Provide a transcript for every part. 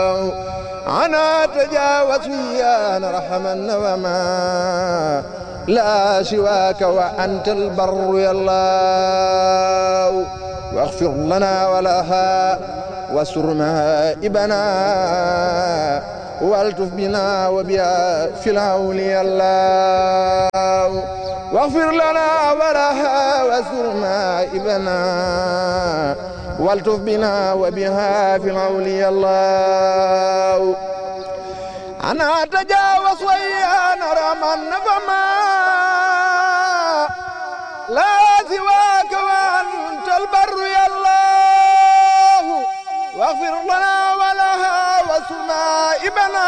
أنا تجاوز يا رحمن وما لا سواك وأنت البر يا الله واغفر لنا ولها واستر مائبنا والتف بنا وبها في العون يا الله واغفر لنا ولها واستر مائبنا والتف بنا وبها في العون يا الله أنا أتجاوز ويانا رمى فما لا سواك وأنت البر يا الله واغفر لنا ولها واستر مائبنا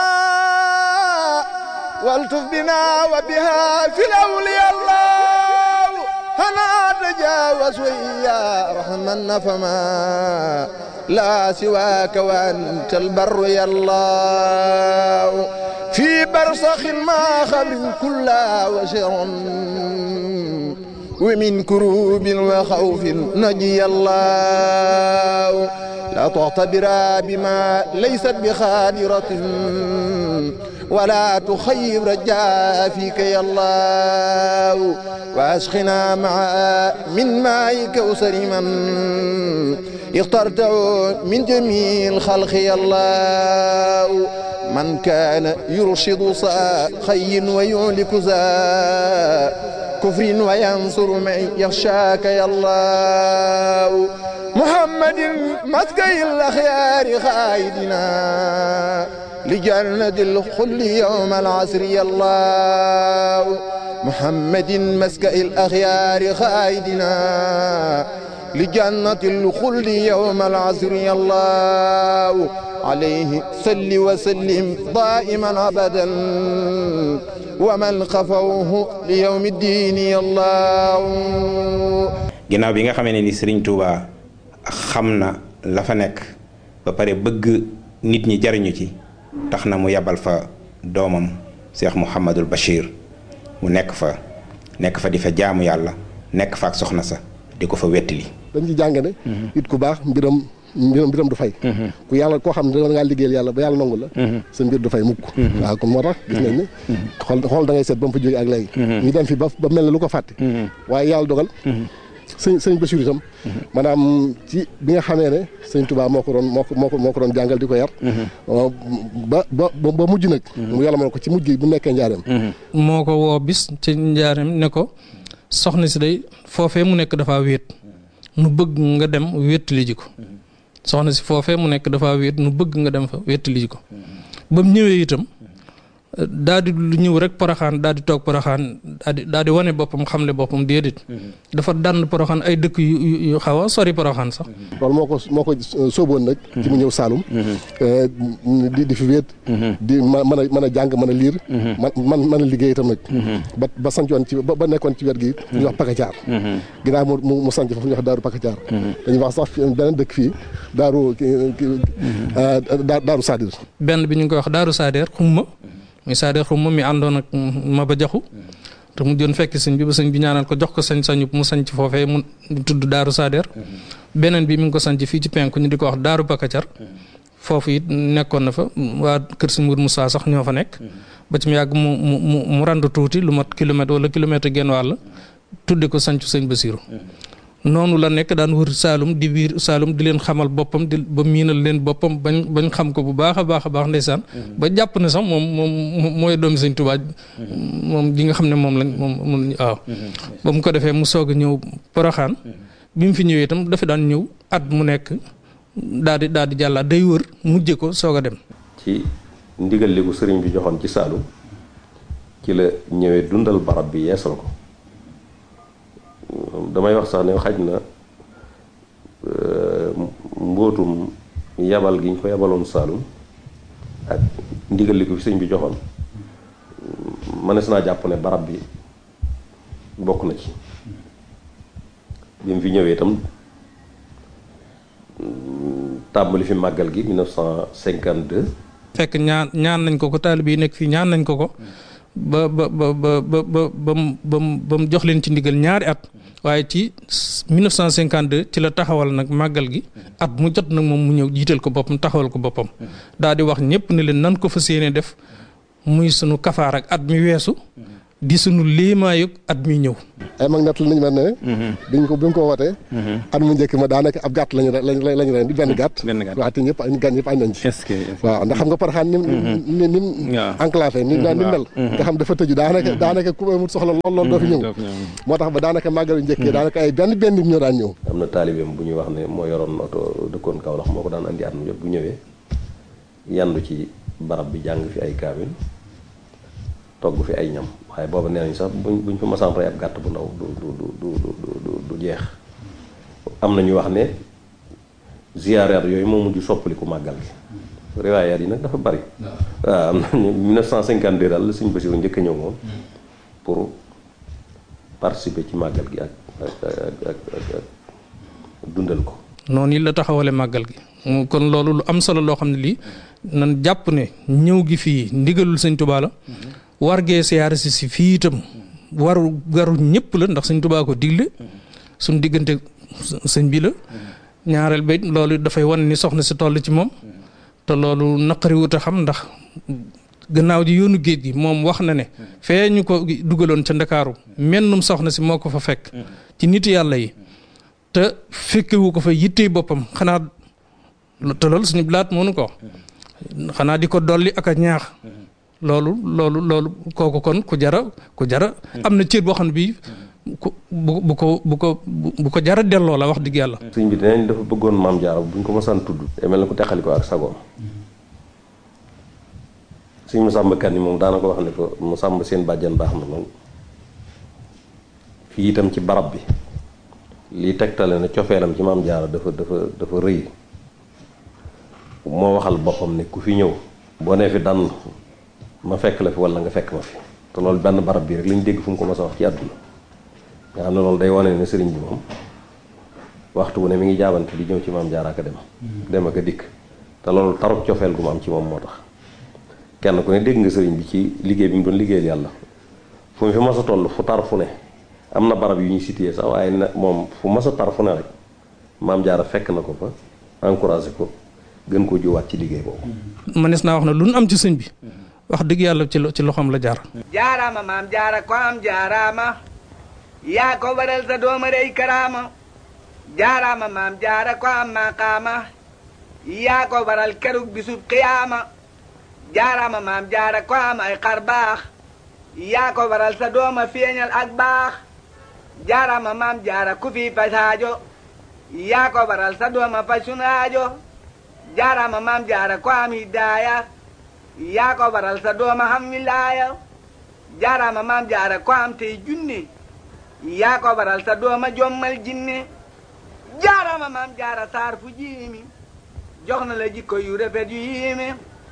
والتف بنا وبها في العون يا الله أنا أتجاوز ويا رحمن فما لا سواك وأنت البر يا الله في برزخ ما خبر كل وشر ومن كروب وخوف نجي الله لا تعتبر بما ليست بخادرة ولا تخيب رجاء فيك يا الله واسقنا مع من ماء كوثر من اخترته من جميع الخلق يا الله من كان يرشد خي ويهلك ذا كفر وينصر من يخشاك يا الله محمد مسقي الأخيار خايدنا لجنة الخلد يوم العصر يا الله محمد مسقي الأخيار خايدنا لجنة الخلد يوم العصر يا الله عليه صل وسلم دائما أبدا ومن خفوه ليوم الدين يا الله. ginnaaw bi nga xamee ne ni Serigne Touba xam na la fa nekk ba pare bëgg nit ñi jariñu ci tax na mu yabal fa doomam Cheikh Mouhamadul Bachir mu nekk fa di fa jaamu yàlla nekk fa ak soxna sa di ko fa wettali. dañ ci jàng ne nit ku baax mbiram du fay ku yàlla koo xam ne da ngaa liggéeyal yàlla ba yàlla nangu la sa mbir du fay mukk waaw kon moo tax gis nañ ne xool da ngay seet ba mu fa jógee ak léegi ñu dem fi ba mel ne lu ko fàtte waaye yàlla dogal sëñ Bachir itam maanaam ci bi nga xamee ne sëñ Touba moo ko doon jàngal di ko yar ba mujj nag mu yàlla mën ko ci mujj bu nekkee njaareem moo ko woo bis ci njaareem ne ko soxna si day foofee mu nekk dafa wéet nu bëgg nga dem wéttali ji ko soxna si foofee mu nekk dafa wéet nu bëgg nga dem fa wéttali ji ko ba mu ñëwee itam daal di lu ñëw rek Poroxaan daal di toog Poroxaan daal di wane boppam xamle boppam déedéet dafa dànn Poroxaan ay dëkk yu xaw a sori Poroxaan sax loolu moo ko sóoboon nag ci mu ñëw Saalum di fi wéet di mën a jàng mën a liir mën a liggéey itam nag ba sancoon ci ba nekkoon ci wet gi ñu wax Pakacaar ginnaaw mu sanc foofu ñu wax Daaru Pakacaar dañuy wax sax beneen dëkk fii Daaru Sadir benn bi ñu ngi koy wax Daaru Sadir xumma muy Sadio Xuma mi àndoon ak Maba Jaxu te mu joon fekk sëñ bi ba sëñ bi ñaanal ko jox ko sañ-sañu mu sañc foofee mu tudd Daaru Sader beneen bi mi ngi ko sañc fii ci penku ñu di ko wax Daaru Pakacar foofu it nekkoon na fa waa kër si Mour Moussa sax ñoo fa nekk ba ci mu yàgg mu randu tuuti lu mat kilomètre wala kilomètre genn wàll tudde ko sañcu sëñ Basiru noonu la nekk daan wër Saalum di biir Saalum di leen xamal boppam di ba miinal leen boppam bañ xam ko bu baax a baax ndeysaan ba jàpp ne sax moom mooy doomi Sëñ Tuubaa moom ji nga xam ne moom lañ waaw ba mu ko defee mu soog a ñëw Poroxaan bi mu fi ñëwee itam dafa daan ñëw at mu nekk daal di jàllaat day wër mujje ko soog a dem ci ndigal li ko sëriñ bi joxoon ci Saalum ci la ñëwee dundal barab bi yeesal ko damay wax sax ne xaj na mbootum yabal gi ñu ko yabaloon Saalum ak ndigal li ko fi sëñ bi joxoon mënees naa jàpp ne barab bi bokk na ci bi mu fi ñëwee itam tàmbali fi màggal gi 1952 fekk ñaan nañ ko taalibe yi nekk fii ñaan nañ ko ba mu jox leen ci ndigal ñaari at waaye ci 1952 ci la taxawal nag màggal gi at mu jot nag moom mu ñëw jiital ko boppam taxawal ko boppam daal di wax ñëpp ne leen nan ko fas yéene def muy sunu kafaar ak at mi weesu di sunu léemaayug at mi ñëw. ay mag natt nañu mel ne. bi ñu ko wootee. at mu njëkk ma daanaka ab gàtt lañu ren di benn gàtt. waaw te ñëpp gan ñëpp añ nañ ci. waaw ndax xam nga Porokhane ni mu enclavé ni mu mel. nga xam dafa tëju daanaka ku amul soxla lool doo fi ñëw. moo tax ba daanaka màggal yu njëkk yi daanaka ay benn nit ñoo daan ñëw. am na taalibeem bu ñuy wax ne moo yoroon oto dëkkoon Kaolack moo ko daan andi at mu jot bu ñëwee yandu ci barab bi jàng fi ay kaamil togg fi ay ñam waaye booba nee nañ sax buñ fa masaan rey ab gàtt bu ndaw du jeex. am na ñu wax ne ziyaaraat yooyu moo mujj soppaliku màggal gi riwaayaat yi nag dafa bari. waaw am na 1952 daal la Sëñ Basiru njëkk a ñëw moom pour participer ci màggal gi ak dundal ko. noonu la taxawale màggal gi kon loolu lu am solo loo xam ne lii nan jàpp ne ñëw gi fii ndigalul Sëñ Tuubaa la. war gee siyaare si fii itam waru ñëpp la ndax Sëñ Tuubaa ko digle suñ diggante sëñ bi la ñaareel ba loolu dafay wan ni soxna si toll ci moom te loolu naqariwut a xam ndax gannaaw ji yoonu géej gi moom wax na ne fee ñu ko dugaloon ca Ndakaaru mennum soxna si moo ko fa fekk ci nit yàlla yi te fekkewu ko fa yittee boppam xanaa te loolu suñu blaat mënu ko xanaa di ko dolli ak a ñaax loolu kooku kon ku jara am na cër boo xam ne bii bu ko jara delloo la wax dëgg yàlla. sëñ bi dinañ dafa bëggoon maam Jaara bu ñu ko masaan tudd. day mel ne ku teqali ko ak sagoom. sëñ Masamba Kan yi moom daana ko wax ne ko Masamba seen bàjjan baax na lool fii itam ci barab bi lii tegtale na cofeelam ci maam Jaara dafa rëy moo waxal boppam ne ku fi ñëw boo nee fi dann ma fekk la fi wala nga fekk ma fi te loolu benn barab bii rek lañ dégg fu mu ko mas a wax ci àdduna nga xam ne loolu day wane ne sëriñ bi moom waxtu wu ne mi ngi jaabante di ñëw ci maam Jaara ak dem ak a dikk te loolu taruk cofeel gu ma am ci moom moo tax kenn ku ne dégg nga sëriñ bi ci liggéey bi mu doon liggéeyal yàlla fu mu fi mas a toll fu tar fu ne am na barab yu ñuy cité sax waaye moom fu mas a tar fu ne rek maam Jaara fekk na ko fa encouragé ko gën koo jiwaat ci liggéey boobu. mënees naa wax ne lu nu am ci sëñ bi wax dëgg yàlla ci loxoom la jaar. jaaraama maam jaara ko am jaaraama yaa ko waral sa dooma rey karaama jaaraama maam jaara ko am maqaama yaa ko waral kerug bisub qiyaama jaaraama maam jaara ko am ay xar baax yaa ko waral sa dooma feeñal ak baax jaaraama maam jaara ku fi pasaajo yaa ko waral sa dooma fasunaajo jaaraama maam jaara ko am hidaaya yaa ko waral sa dooma xam wilaaya jaaraama maam jaara ko am tey junne yaa ko waral sa dooma jommal jinne jaaraama maam jaara saar fu jiimi jox na la jikko yu rafet yu yiime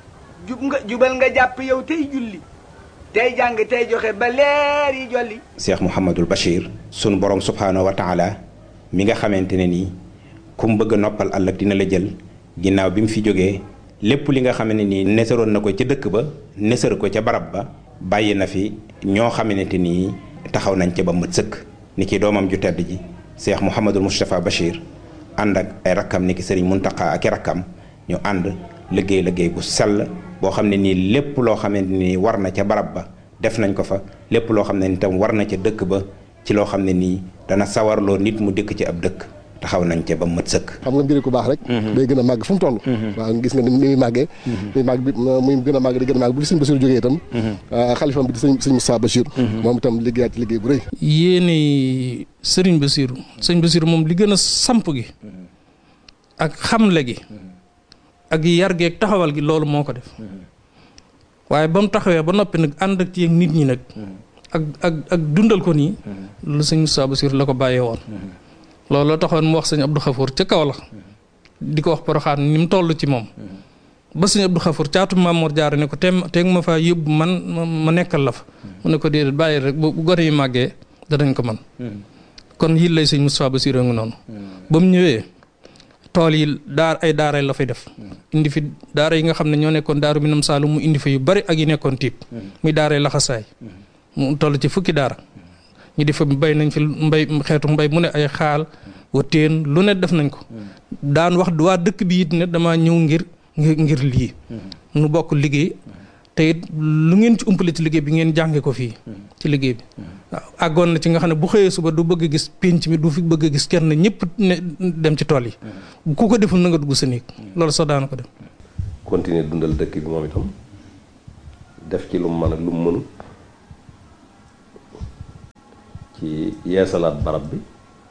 jubal nga jàpp yow tey julli tey jàng tey joxe ba leer yi jolli. Cheikh Mouhamadul Bachir sunu borom subhaanahu wa taala mi nga xamante ne nii ku mu bëgg a noppal ëllëg dina la jël ginnaaw bi mu fi jógee lépp li nga xam ne nii nesaroon na ko ca dëkk ba nesar ko ca barab ba bàyyi na fi ñoo xamante nii taxaw nañ ca ba mat sëkk ni ki doomam ju tedd ji Cheikh Mouhamadul Moustapha Bachir ànd ak ay rakkam ni ki Serigne Mountakha ak i rakkam ñu ànd liggéey bu sell boo xam ne nii lépp loo xamante ni war na ca barab ba def nañ ko fa lépp loo xam ne ni tam war na ca dëkk ba ci loo xam ne nii dana sawarloo nit mu dëkk ci ab dëkk taxaw nañ ca ba mat sëkk. xam nga mbiri ku baax rek. day gën a màgg fu mu toll. waaw gis nga ni muy màggee. muy gën a màgg di gën a màgg bu fi sëñ Bachir jógee itam. xalifam bi di sëñ Moussa Bachir. moom itam liggéeyaat ci liggéey bu rëy. yéene sëriñ Bachir sëñ Bachir moom li gën a samp gi ak xamle gi ak yar gi ak taxawal gi loolu moo ko def waaye ba mu taxawee ba noppi nag ànd ak ci nit ñi nag ak dundal ko nii lu sëñ Moussa Bachir la ko bàyyee woon. loolu taxoon mu wax sëñ Abdou Khafour ca kaw la di ko wax Porokhane ni mu toll ci moom ba sëñ Abdou Khafour caatu Mamour Diarra ne ko teeg ma faa yóbbu man ma nekkal la fa mu ne ko déedéet bàyyi rek bu gone yi màggee danañ ko man kon yi lay sëñ Moustapha Bassirou ngi noonu ba mu ñëwee tool yi ay daara la fay def indi fi daara yi nga xam ne ñoo nekkoon Daaru Minam Saalum mu indi fi yu bari ak yi nekkoon Tiib muy daara laxasaay mu toll ci fukki daara ñu di fa bay nañ fi xeetu mbay mu ne ay xaal wateen lu ne def nañ ko daan wax waa dëkk bi it ne dama ñëw ngir lii nu bokk liggéey te it lu ngeen ci umpale ci liggéey bi ngeen jànge ko fii ci liggéey bi waaw àggoon na ci nga xam ne bu xëyee suba du bëgg a gis pénc mi du fi bëgg a gis kenn ñëpp ne dem ci tool yi ku ko deful na nga dugg sa néeg loolu sax daana ko def continuer dundal dëkk bi moom itam def ci lu mu mën ak lu mu mënut ci yeesalaat barab bi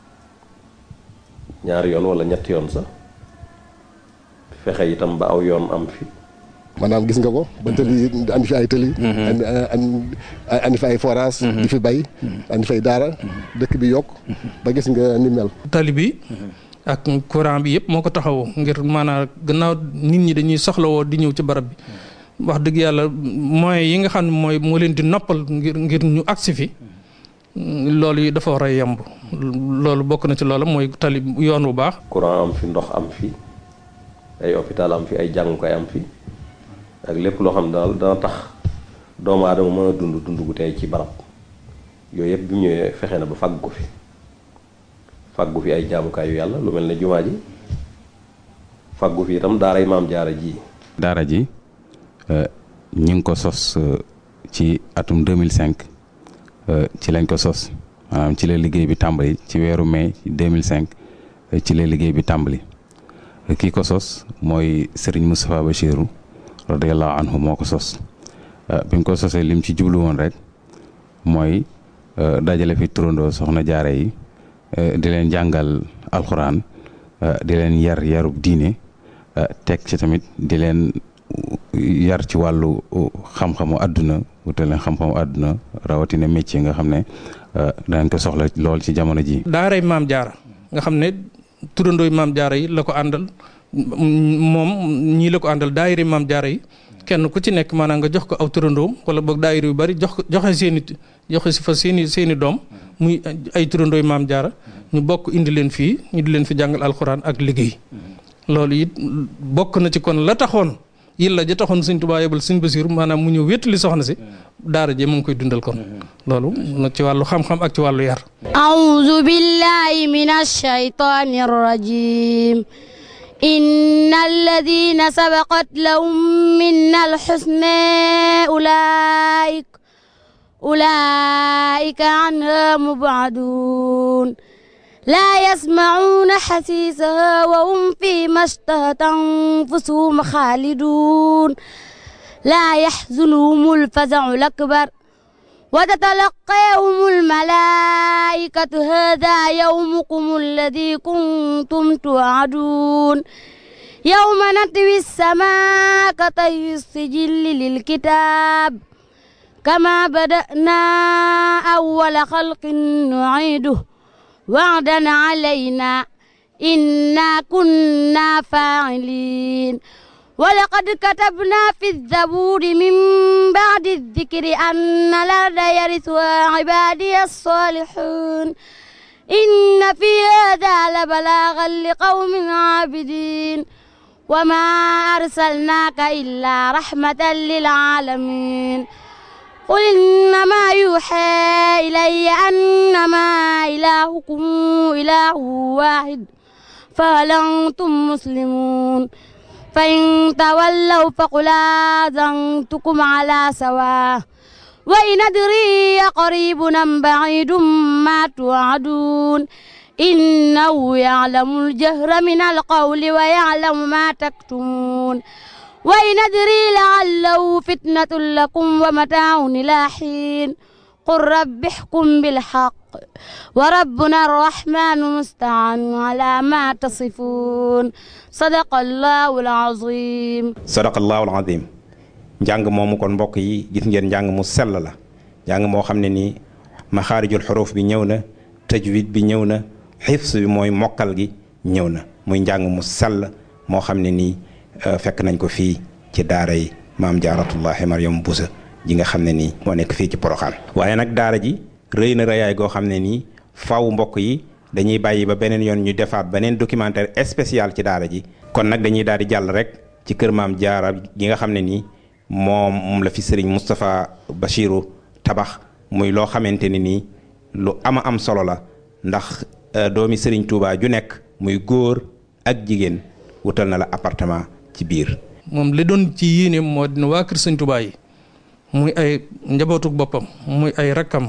ñaari yoon wala ñetti yoon sax fexe itam ba aw yoon am fi maanaam gis nga ko ba tëli andi fi ay tëli andi fi ay forage di fi bay andi fi ay daara dëkk bi yokk ba gis nga ni mel tali bi ak courant bi yëpp moo ko taxawoo ngir maanaam gannaaw nit ñi dañuy soxlawoo di ñëw ci barab bi wax dëgg yàlla moyens yi nga xam ne moo leen di noppal ngir ñu agsi fi loolu yi dafa war a yemb loolu bokk na ci loolu mooy tali yoon bu baax courant am fi ndox am fi ay hôpital am fi ay jàngukaay am fi ak lépp loo xam ne daal dana tax doomu aadama mën a dund gu tey ci barab yooyu yëpp bi mu ñëwee fexe na ba fàggu fi ay jaamukaayu yàlla lu mel ne jumaa ji fàggu fi itam daaray maam jaara ji ñu ngi ko sos ci atum 2005 ci lañ ko sos maanaam ci la liggéey bi tàmbali ci weeru mai 2005 ci la liggéey bi tàmbali kii ko sos mooy Serigne Moustapha Bachirou radiyallahu anhu moo ko sos bi mu ko sosee lim ci jublu woon rek mooy dajale fi turandoo soxna jaara yi di leen jàngal alxuraan di leen yarub diine teg ci tamit di leen yar ci wàllu xam-xamu àdduna wutal leen xam-xamu àdduna rawatina métier nga xam ne danañ ko soxla lool ci jamono ji daaray maam jaara nga xam ne turandooy maam jaara yi la ko àndal moom ñii la ko àndal daayiri maam jaara yi kenn ku ci nekk maanaam nga jox ko aw turandoom wala boog daayiri yu bari joxe si fa seeni doom muy ay turandooy maam jaara ñu bokk indi leen fii ñu di leen fi jàngal alxuraan ak liggéey loolu it bokk na ci kon la taxoon yilla ja taxoon Sëñ Tuubaa yebal Sëñ Basiiru maanaam mu ñëw wéttali soxna si daara je mu ngi koy dundal kon loolu nag ci wàllu xam-xam ak ci wàllu yar a'uuzu billaahi minash shaytaanir rajiim innal ladiina sabaqat lahum minnal husnaa ulaa'ika anhaa mub'aduun laa yasma'uuna hasiisahaa wa hum fiimaa ishtahat anfusuhum xaaliduun laa yaxzunuhumul faza'ul akbar wa tatalaqaahumul malaa'ikatu haadhaa yawmukumul ladhii kuntum tuu'aduun yawma natwis samaa'a katayis sijilli lil kitaab kamaa bada'naa awwala xalqin nu'iiduhu wa'dan 'alaynaa innaa kunnaa faa'iliin ولقد كتبنا في الزبور من بعد الذكر أن الأرض يرثها عبادي الصالحون إن في هذا لبلاغا لقوم عابدين وما أرسلناك إلا رحمة للعالمين قل إنما يوحى إلي أنما إلهكم إله واحد فهل أنتم مسلمون فإن تولوا فقل آذنتكم على سواء وإن أدري قريب أم بعيد ما توعدون إنه يعلم الجهر من القول ويعلم ما تكتمون وإن أدري لعله فتنة لكم ومتاع إلى حين قل رب احكم بالحق وربنا الرحمن المستعان على ما تصفون sadaqallahul azim sadaqallahul azim njàng moomu kon mbokk yi gis ngeen njàng mu sell la njàng moo xam ne nii maxaarijul xuruuf bi ñëw na tajwid bi ñëw na xifs bi mooy mokkal gi ñëw na muy njàng mu sell moo xam ne nii fekk nañ ko fii ci daara yi maam jaaratullahi Mariam Bousso ji nga xam ne nii moo nekk fii ci Poroxaan waaye nag daara ji rëy na rëyaay goo xam ne nii faw mbokk yi dañuy bàyyi ba beneen yoon ñu defaat beneen documentaire spécial ci daara ji. kon nag dañuy daal di jàll rek ci kër maam Jaara gi nga xam ne nii moom la fi sëriñ Moustapha Bachiru tabax muy loo xamante ne nii lu am solo la ndax doomi sëriñ Touba ju nekk muy góor ak jigéen wutal na la appartement ci biir. moom li doon ci yéene moo dina waa kër sëriñ Touba yi muy ay njabootuk boppam muy ay rakkam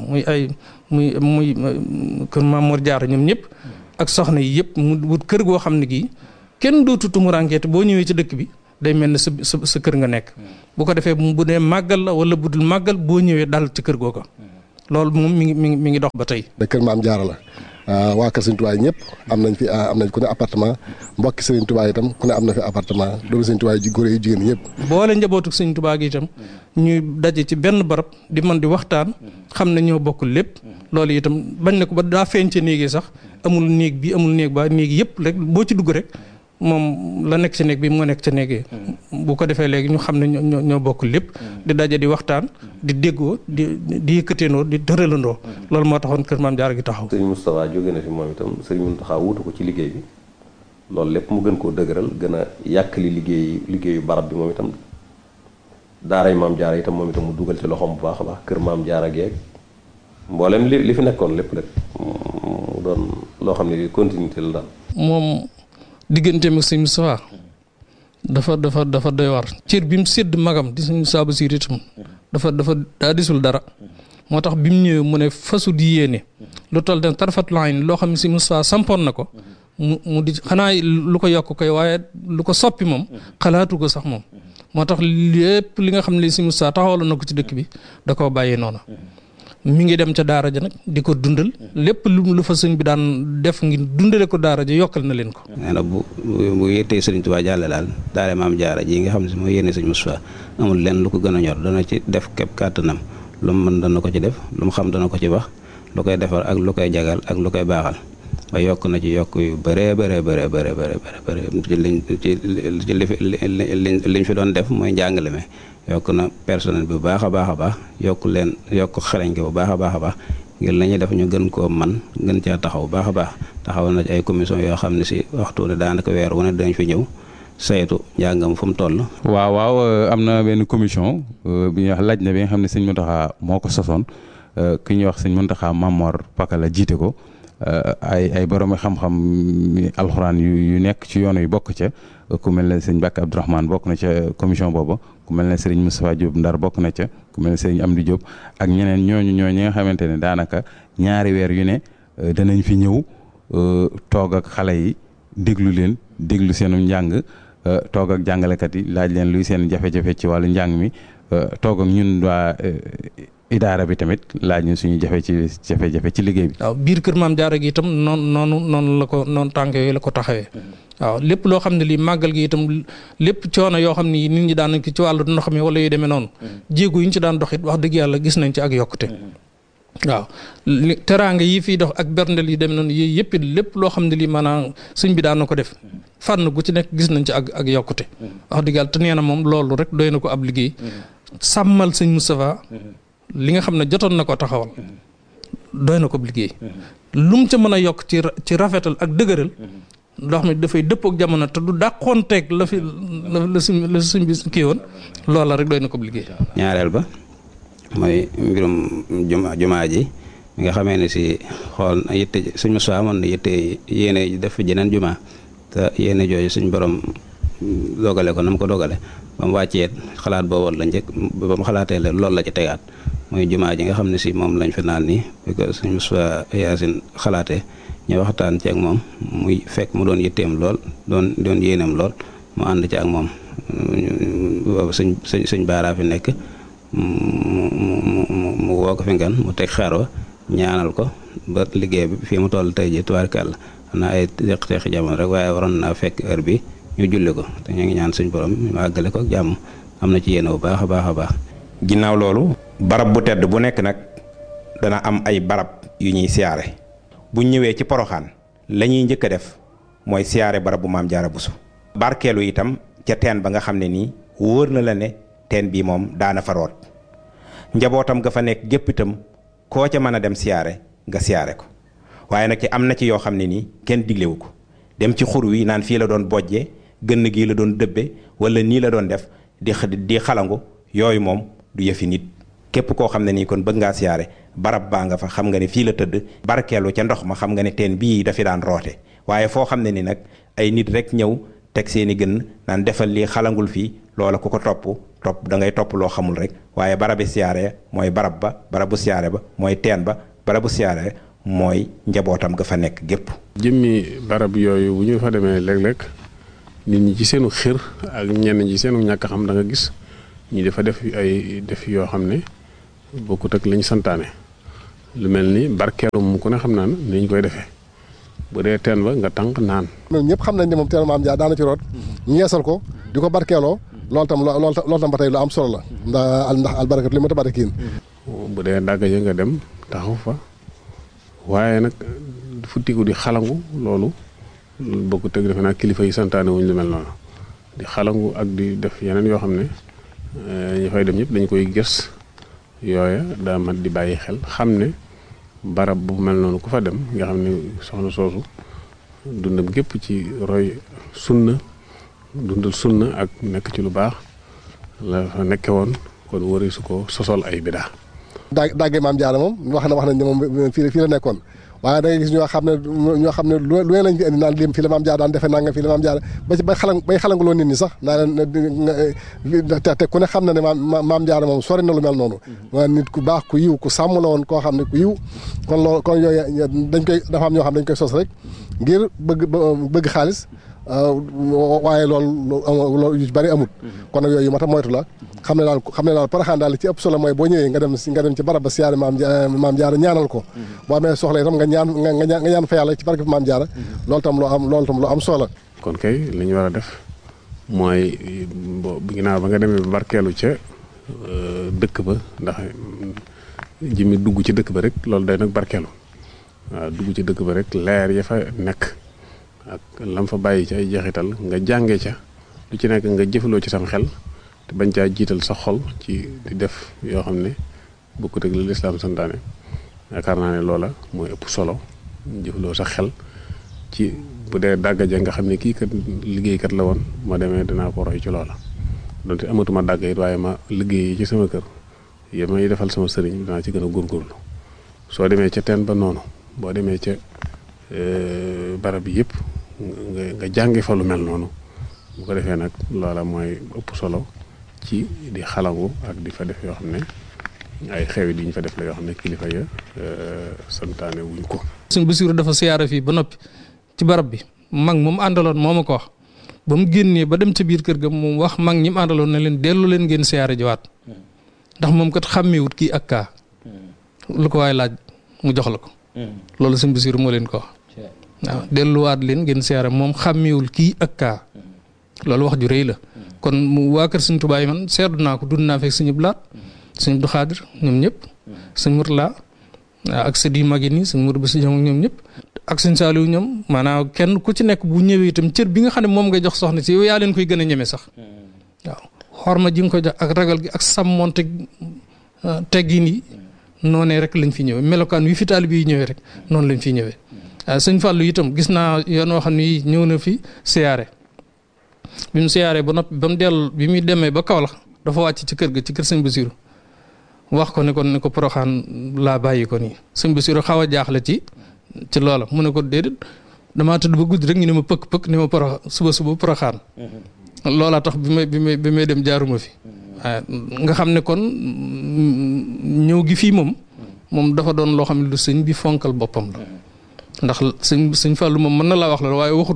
muy kër Maam Mor Jaara ñoom ñëpp ak soxna yi yëpp mu wut kër goo xam ne gii kenn dootu tumuraankeete boo ñëwee ci dëkk bi day mel ne sa kër nga nekk bu ko defee bu dee màggal la wala bu dul màggal boo ñëwee dal ci kër googa loolu moom mi ngi dox ba tey. kër Maam Jaara la waa kër Sëriñ Tuubaa ñëpp am nañ ku ne appartement mbokki Sëriñ Tuubaa itam ku ne am na fi appartement doomu Sëriñ Tuubaa yi góor yi jigéen ñëpp. boole njabootu Sëriñ Tuubaa gi itam ñuy daje ci benn barab di mën di waxtaan xam ne ñoo bokk lépp loolu itam bañ na ko ba daa feeñ ca néeg yi sax amul néeg bi amul néeg ba néeg yëpp rek boo ci dugg rek moom la nekk ci néeg bi moo nekk ca néeg yi bu ko defee léegi ñu xam ne ñoo bokk lépp di daje di waxtaan di déggoo di yëkkateendoo di tëralandoo loolu moo taxoon kër Maam Jaara gi taxaw. Sëriñ Moustapha jóge na fi moom itam Sëriñ Mountakha wuutu ko ci liggéey bi loolu lépp mu gën koo dëgëral gën a yàkkali liggéeyu barab bi moom itam daaray Maam Jaara itam moom itam mu dugal ci loxoom bu baax a baax kër Maam Jaara geeg mboolem li fi nekkoon lépp rek mu doon loo xam ne continuité la daal. moom digganteem ak sëñ Moustapha dafa doy war cër bi mu sédd magam di sëñ Moustapha Bassirou itam dafa daa disul dara moo tax bi mu ñëwee mu ne fasu di yéene lu toll ne tarfatul ayn loo xam ne sëñ Moustapha sampoon na ko mu di xanaa lu ko yokk koy waaye lu ko soppi moom xalaatu ko sax moom moo tax lépp li nga xam ne sëñ Moustapha taxawal na ko ci dëkk bi da koo bàyyee noonu mi ngi dem ca daara ja nag di ko dundal lépp lu fa sëñ bi daan def ngir dundale ko daara ja yokkal na leen ko. nee na bu yéttee Sëriñ Tuubaa jàlle daal daara Maam Jaara ji nga xam ne si mooy yéene sëñ Moustapha amul leen lu ko gën a ñor dana ci def képp kàttanam lu mu mën dana ko ci def lu mu xam dana ko ci wax lu koy defar ak lu koy jagal ak lu koy baaxal ba yokk na ci yokk yu bëree ci liñ fi doon def mooy njàngale mi yokk na personnel bi bu baax a baax yokk xarañ ko bu baax a baax ngir la ñuy def ñu gën koo man gën caa taxaw bu baax a baax taxawal na ci ay commission yoo xam ne si waxtu ne daanaka weer wu ne dañ fi ñëw saytu njàngam fu mu toll. waaw am na benn commission bi ñuy wax laaj na bi nga xam ne sëñ Mountakha moo ko sosoon ki ñuy wax sëñ Mountakha Mamor Pakala jiite ko ay borom xam-xam alxuraan yu nekk ci yoon yu bokk ca ku mel ne sëñ Mbàkke Abdourahmane bokk na ca commission boobu ku mel ne sëriñ Moustapha Diop Ndar bokk na ca ku mel ne sëriñ Amdi Diop ak ñeneen ñi nga xamante ne daanaka ñaari weer yu ne danañ fi ñëw toog ak xale yi déglu seenu njàng toog ak jàngalekat yi laaj leen luy seen jafe-jafe ci wàllu njàng mi toog ak ñun waa idaara bi tamit laaj ñu suñu jafe-jafe ci liggéey bi. waaw biir kër Maam Jaara gi itam noonu la ko noonu tànk yooyu la ko taxawee. waaw lépp loo xam ne lii màggal gi itam lépp coono yoo xam ni nit ñi daan nañ ko ci wàllu ndox mi wala yu demee noonu. jéego yi ñu ci daan dox it wax dëgg yàlla gis nañ ci ak yokkute. waaw teraanga yi fiy dox ak berndel yi demee noonu yooyu yëpp lépp loo xam ne lii maanaam sëñ bi daan na ko def fànn gu ci nekk gis nañ ci ak yokkute. wax dëgg yàlla te nee na moom loolu rek doy na ko ab liggéey sàmmal sëñ Moustapha li nga xam ne jotoon na ko taxawal doy na ko liggéey lu mu ca mën a yokk ci rafetal ak dëgëral ndox mi dafay dëppook jamono te du dàqoonteeg la suñ bi kii woon loola rek doy na ko liggéey. ñaareel ba mooy mbirum jumaa ji mi nga xamee ne si xool yitte suñ Moustapha amoon na yitte yéene def fi jeneen jumaa te yéene jooju suñ borom dogale ko na mu ko dogale ba mu wàccee xalaat boobu la njëkk ba mu xalaatee loolu la ci tegaat mooy jumaa ji nga xam ne si moom lañ fi naan nii parce que suñ Moustapha Yaasin xalaatee ñu waxtaan ci ak moom muy fekk mu doon yitteem lool doon yéeneem lool mu ànd ci ak moom boobu suñ baaraa fi nekk mu woo ko fi ngan mu teg xaar wa ñaanal ko ba liggéey bi fii mu toll tey ji tubaarkàlla xam naa ay teqi jamono rek waaye waroon naa fekk heure bi ñu julli ko te ñu ngi ñaan suñ borom ñu àggale ko ak jàmm am na ci yéene bu baax a baax a baax. ginnaaw loolu barab bu tedd bu nekk nag dana am ay barab yu ñuy siyaare bu ñëwee ci poroxaan la ñuy njëkk a def mooy siyaare barab bu Maam Jaara Buso barkeelu itam ca teen ba nga xam ne nii wóor na la ne teen bii moom daana fa root njabootam ga fa nekk gépp itam koo ca mën a dem siyaare nga siyaare ko waaye nag am na ci yoo xam ne nii kenn diglewu ko dem ci xur wi naan fii la doon bojjee gënn gii la doon dëbbe wala nii la doon def di xalangu yooyu moom du yëfi nit. képp koo xam ne nii kon bëgg ngaa siyaare barab baa nga fa xam nga ne fii la tëdd barkeelu ca ndox ma xam nga ne teen bii dafi daan roote waaye foo xam ne ni nag ay nit rek ñëw teg seeni gën naan defal lii xalangul fii loola ku ko topp da ngay topp loo xamul rek waaye barabi siyaare mooy barab ba barabu siyaare ba mooy teen ba barabu siyaare mooy njabootam ga fa nekk gépp. jëmmi barab yooyu bu ñu fa demee léeg-léeg nit ñi ci seenu xir ak ñenn ñi seenu ñàkk xam da nga gis ñi dafa def yoo xam ne bokkut ak lañ santaane lu mel ni barkeelu moom ku ne xam naan ni ñu koy defee bu dee teen ba nga tànk naan. ñun ñëpp xam nañ ne moom teen Maam Jaara daana ci root ñu yeesal ko di ko barkeeloo loolu tam ba tey lu am solo la ndax albarakatu li ma tabarakiin. bu dee dàgg ja nga dem taxaw fa waaye nag futtiku di xalangu loolu bokkut ak defe naa kilifa yi santaane wuñ lu mel noonu di xalangu ak di def yeneen yoo xam ne ñu fay dem ñëpp dañ koy gës yooya daa mat di bàyyi xel xam ne barab bu mel noonu ku fa dem nga xam ne soxna soosu dundam gépp ci roy sunna dundal sunna ak nekk ci lu baax la fa nekke woon kon wari su ko sosol ay bidaa. dàggee Maam Jaara moom wax nañ ne moom fii la nekkoon waaye da ngay gis ñoo xam ne lu lañ fi indi naan lim fii la Maam Jaara daan defee nanga fii la Maam Jaara bay xalanguloo nit ñi sax naa leen te ku ne xam na ne Maam Jaara moom sori na lu mel noonu waa nit ku baax ku yiw ku sàmm la woon koo xam ne ku yiw kon yooyu dafa am ñoo xam dañ koy sos rek ngir bëgg xaalis waaye loolu yu bari amut kon nag yooyu mat a moytu la xam ne daal Porokhane daal li ci ëpp solo mooy boo ñëwee nga dem ci barab ba siyaare Maam Jaara ñaanal ko boo amee soxla itam nga ñaan fa yàlla ci barke Maam Jaara loolu tam lu am solo. kon kay li ñu war a def mooy ginnaaw ba nga demee ba barkeelu ca dëkk ba ndax jëmmi dugg ci dëkk ba rek loolu day nag barkeelu waaw dugg ci dëkk ba rek leer ya fa nekk ak lam fa bàyyi ci ay jeexital nga jàngee ca lu ci nekk nga jëfaloo ci sam xel te bañ caa jiital sa xol ci di def yoo xam ne bokkut ak li lislaam santaane yaakaar naa ne loola mooy ëpp solo jëfaloo sa xel ci bu dee dàggaja nga xam ne kii kat liggéeykat la woon ma demee dinaa ko roy ci loola donte amatuma dàgg it waaye ma liggéey ci sama kër yi may defal sama sëriñ dinaa ci gën a góorgóorlu soo demee ca teen ba noonu boo demee ca barab bi yëpp nga jàngi fa lu mel noonu bu ko defee nag loola mooy ëpp solo ci di xalangu ak di fa def yoo xam ne ay xewi di ñu fa def la yoo xam ne kilifa ya santaane wuñ ko. Sëñ Basiru dafa siyaara fii ba noppi ci barab bi mag moom àndaloon moo ma ko wax ba mu génnee ba dem ca biir kër ga moom wax mag ñi mu àndaloon ne leen dellu leen ngeen siyaara jiwaat ndax moom kat xàmmeewut kii ak kaa lu ko waay laaj mu jox la ko. loolu Sëñ Basiru moo leen ko wax. waaw delluwaat leen ngeen siyaare moom xàmmeewul kii ak kaa loolu wax ju rëy la kon mu waa kër Sëñ Tuubaa yi man seetlu naa ko dund naa fekk Sëñ Abdu Lahat Sëñ Abdu Xaadir ñoom ñëpp Sëñ Murtala ak sët yu mag yi nii Sëñ Mur Basi ñoom ñëpp ak Sëñ Saaliw ñoom maanaam kenn ku ci nekk bu ñëwee itam cër bi nga xam ne moom ngay jox soxna si yow yaa leen koy gën a ñeme sax waaw xorma ji nga koy jox ak ragal gi ak sàmmoonte teggin yi noonee rek lañ fi ñëwee melokaan wi fi taalibe yi ñëwee rek noonu lañ fi ñëwee. Sëñ Fallou itam gis naa yoon woo xam ne ñëw na fi siyaare bi mu siyaaree ba noppi ba mu dellu bi muy demee ba Kaolack dafa wàcc ci kër ga ci kër Sëñ Basiru wax ko ne ko Porokhane laa bàyyi ko nii Sëñ Basiru xaw a jaaxle ci loola mu ne ko déedéet damaa tëdd ba guddi rek ñu ne ma pëkk ne ma suba Porokhane loola tax bi may dem jaaruma fi nga xam ne kon ñëw gi fii moom dafa doon loo xam ne lu sëñ bi fonkal boppam la ndax sëñ Fallou moom mën na laa wax la waaye waxut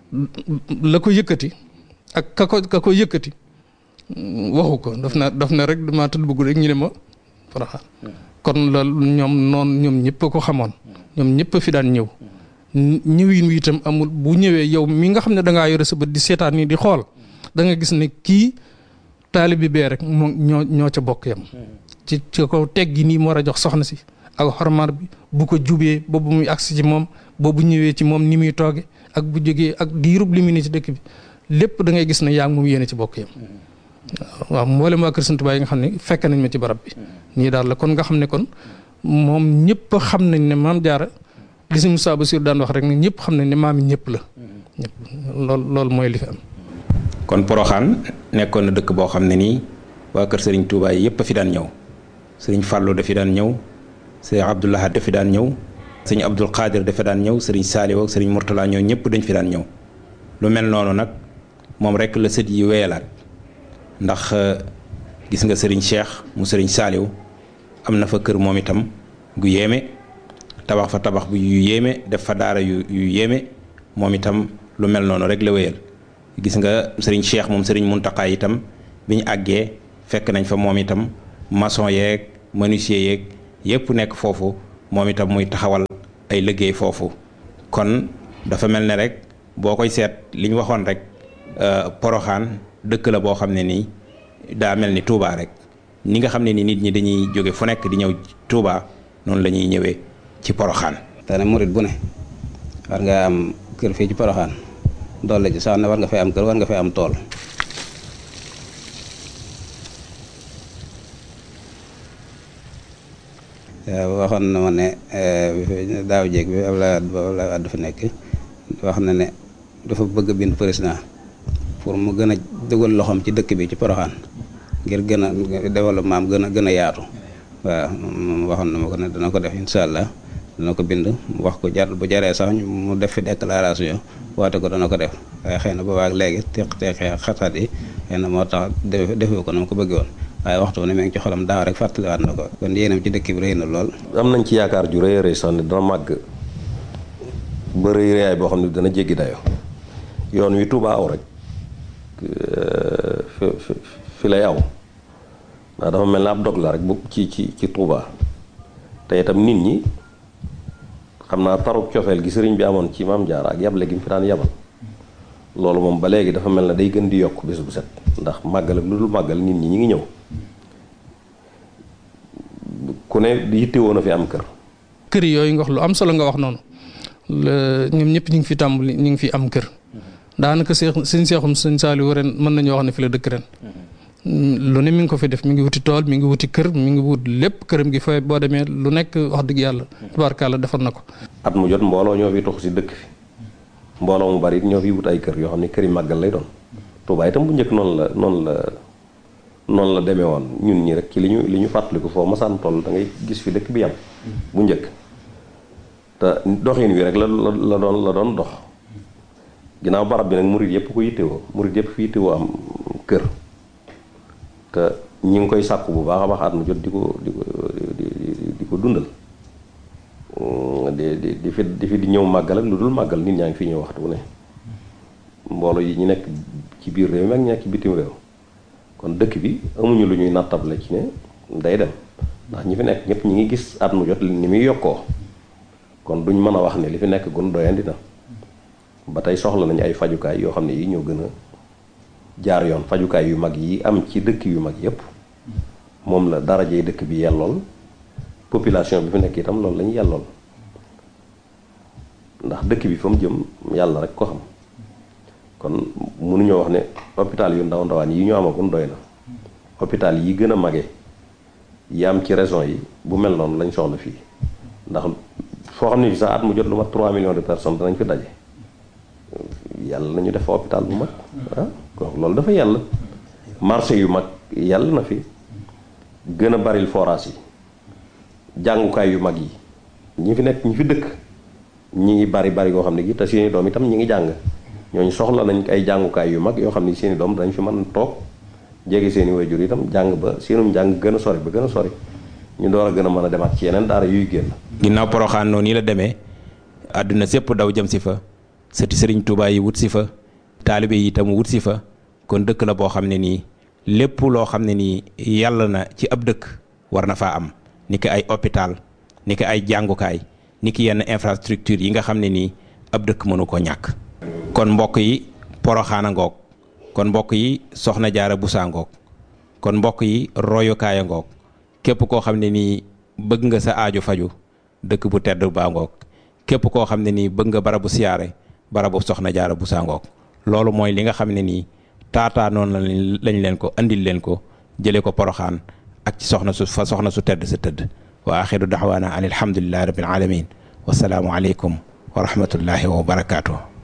la ko yëkkati ak ka ko yëkkati waxu ko daf na rek damaa tëdd bëgg rek ñu ne ma Porokhane kon loolu ñoom ñëpp a ko xamoon ñoom ñëpp a fi daan ñëw ñëwin wi itam amul bu ñëwee yow mi nga xam ne dangaa yore sa bët di seetaan nii di xool da nga gis ne kii taalibe bee rek ñoo ca bokk yam ci ko teggi nii mu war a jox soxna si ak xormar bi bu ko jubee boobu muy agsi ci moom boobu ñëwee ci moom ni muy tooge ak bu jógee ak diirub li mu ne ci dëkk bi lépp da ngay gis ne yaa ngi moom yéene ci bokk yam waaw mboolem waa kër Sëñ Tuubaa yi nga xam ne fekk nañ ma ci barab bi nii daal la kon nga xam ne kon moom ñëpp xam nañ ne Maam Jaara li si Moussa Bassirou daan wax rek ne ñëpp xam ne ne maam yi ñëpp la ñëpp loolu mooy li fi am. kon Porokhane nekkoon na dëkk boo xam ne nii waa kër Serigne Touba yi yëpp a fi daan ñëw Serigne Fallou dafi daan ñëw Serigne Abdou Lahad dafi daan ñëw Serigne Abdoul Khadir dafa daan ñëw Serigne Saliou ak Serigne Mourtala ñoo ñëpp dañ fi daan ñëw lu mel noonu nag moom rek la sët yi wéyalaat ndax gis nga Serigne Cheikh mu Serigne Saliou am na fa kër moom itam gu yéeme tabax fa tabax bu yu yéeme def fa daara yu yéeme moom itam lu mel noonu rek la wéyal gis nga Serigne Cheikh moom Serigne Mountakha itam bi ñu àggee fekk nañ fa moom itam maçon yeeg menuisier yeeg yépp nekk foofu moom itam muy taxawal ay liggéey foofu kon dafa mel ne rek boo koy seet li ñu waxoon rek Porokhane dëkk la boo xam ne nii daa mel ni Touba rek ni nga xam ne ni nit ñi dañuy jóge fu nekk di ñëw Touba noonu la ñuy ñëwee ci Porokhane. te ne murit bu ne war nga am kër fii ci Porokhane doole ci sax ne war nga fay am kër war nga fay am tool. waxoon na ma ne daaw jéeg bi Abdoulaye Wade dafa nekk wax na ne dafa bëgg a bind président pour mu gën a dugal loxoom ci dëkk bi ci Porokhane ngir gën a développement am gën a yaatu waaw moom waxoon na ma ko ne dana ko def incha allah dana ko bind mu wax ko jar bu jaree sax mu def fi déclaration waate ko dana ko def waaye xëy na boobaak léegi teqee xataat yi xëy na moo tax defee ko na ma ko bëggee woon waaye waxtu ne mi ngi ci xolam daaw rek fàttaliwaat na ko kon yéenam ci dëkk bi rëy na lool. am nañ ci yaakaar ju rëy a rëy sax ne dana màgg ba rëy rëyaay boo xam ne dana jéggi dayo yoon wi Touba aw rek fi lay aw ndax dafa mel ne ab dog la rek bu ci Touba te itam nit ñi xam naa taruk cofeel gi sëriñ bi amoon ci Maam Jaara ak yable gi mu fi daan yabal loolu moom ba léegi dafa mel ne day gën di yokk bés bu set ndax màggal ak lu dul màggal nit ñi ngi ñëw ku ne yittewoo na fi am kër. kër yooyu nga wax lu am solo nga wax noonu ñoom ñëpp ñu ngi fi tàmbali ñu ngi fi am kër daanaka sëñ Seexum sëñ Saliou ren mën nañoo wax ne fi la dëkk ren lu ne mi ngi ko fi def mi ngi wuti tool mi ngi wuti kër mi ngi wut lépp këram gi fay boo demee lu nekk wax dëgg yàlla tubaarkàlla defar na ko. at mu jot mbooloo ñoo fi tox si dëkk fi mbooloo mu bari ñoo fi wut ay kër yoo xam ne kër yi màggal lay doon Touba itam bu njëkk noonu la demee woon ñun ñi rek ci li ñu fàttaliku foofu masaan toll da ngay gis fi dëkk bi yam bu njëkk te doxin wi rek la doon dox ginnaaw barab bi nag murit yëpp ko yittewoo murit yëpp fi yittewoo am kër te ñi ngi koy sàkku bu baax a baax at mu jot di ko dundal di fi di ñëw màggal ak lu dul màggal nit ñaa ngi fi ñëw waxtu bu ne mbooloo yi ñu nekk ci biir réew mi ak ñi nekk ci bitim réew kon dëkk bi amuñu lu ñuy nattable ci ne day dem ndax ñi fi nekk ñëpp ñi ngi gis at mu jot ni muy yokkoo kon duñ mën a wax ne li fi nekk gun doyandi na ba tey soxla nañu ay fajukaay yoo xam ne yi ñoo gën a jaar yoon fajukaay yu mag yi am ci dëkk yu mag yépp moom la darajey dëkk bi yellool population bi fi nekk itam loolu lañu yellool ndax dëkk bi fa mu jëm yàlla rek ko xam kon mënuñoo wax ne hôpital yu ndaw ndawaan yi ñu amagun doy na hôpital yi gën a mage yi am ci région yi bu mel noonu lañ soxla fii ndax foo xam ne fi sax at mu jot lu mat 3 millions de personnes danañ fi daje yàlla nañu def hôpital bu mag loolu dafa yàlla marché yu mag yàlla na fi gën a baril forage yi jàngukaay yu mag yi ñi fi nekk ñi fi dëkk ñi ngi bari goo xam ne gi te seeni doom itam ñi ngi jàng ñooñu soxla nañ ay jàngukaay yu mag yoo xam ne seeni doom dañ fi mën toog jege seeni waajur itam jàng ba seenum jàng gën a sori ba gën a sori ñu door a gën a mën a demaat ci yeneen daara yuy génn. ginnaaw Porokhane noonu yi la demee àdduna sépp daw jëm si fa sëti Sëriñ Tuubaa yi wut si fa taalibe yi itam wut si fa kon dëkk la boo xam ne nii lépp loo xam ne nii yàlla na ci ab dëkk war na faa am ni ki ay hôpital ni ki ay jàngukaay ni ki yenn infrastructure yi nga xam ne nii ab dëkk mënu ko ñàkk. kon mbokk yi Porokhane ngoog kon mbokk yi Soxna Jaara Buso ngoog kon mbokk yi royukaaya ngoog képp koo xam ne nii bëgg nga sa aajo faju dëkk bu tedd baa ngoog képp koo xam ne nii bëgg nga barabu siyaare barabu Soxna Jaara Buso ngoog loolu mooy li nga xam ne nii taataa noonu lañ leen ko andil leen ko jëlee ko Porokhane ak ci soxna su tedd sa tëdd wa axiru daxwaana an alhamdulillahi rabbil alamin wasalaamu aleykum wa rahmatullahi wa barakaatu.